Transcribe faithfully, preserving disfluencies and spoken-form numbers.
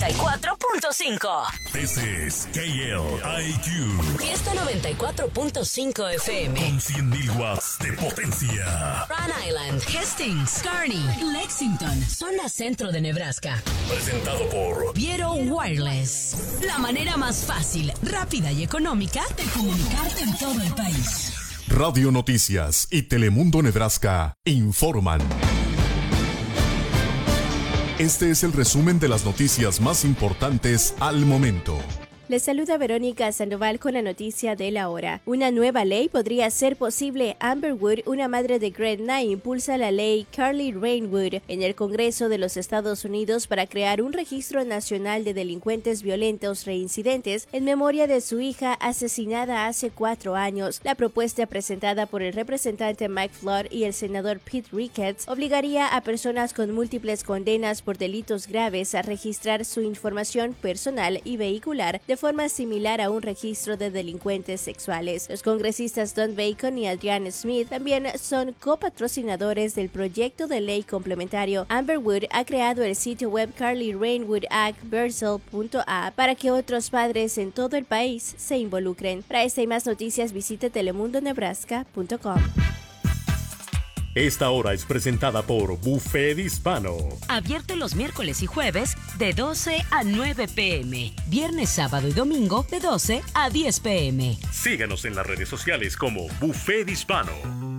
noventa y cuatro punto cinco. This is K L I Q. Fiesta noventa y cuatro punto cinco F M. Con cien mil watts de potencia. Rhode Island, Hastings, Kearney, Lexington, zona centro de Nebraska. Presentado por Viero Wireless. La manera más fácil, rápida y económica de comunicarte en todo el país. Radio Noticias y Telemundo Nebraska informan. Este es el resumen de las noticias más importantes al momento. Les saluda Verónica Sandoval con la noticia de la hora. Una nueva ley podría ser posible. Amber Wood, una madre de Gretna, impulsa la ley Carly Rainwood en el Congreso de los Estados Unidos para crear un registro nacional de delincuentes violentos reincidentes en memoria de su hija asesinada hace cuatro años. La propuesta presentada por el representante Mike Flood y el senador Pete Ricketts obligaría a personas con múltiples condenas por delitos graves a registrar su información personal y vehicular de forma similar a un registro de delincuentes sexuales. Los congresistas Don Bacon y Adrian Smith también son copatrocinadores del proyecto de ley complementario. Amber Wood ha creado el sitio web Carly Rainwood Act Versal punto a para que otros padres en todo el país se involucren. Para esta y más noticias visite telemundo nebraska punto com. Esta hora es presentada por Buffet Hispano. Abierto los miércoles y jueves de doce a nueve pm. Viernes, sábado y domingo de doce a diez pm. Síganos en las redes sociales como Buffet Hispano.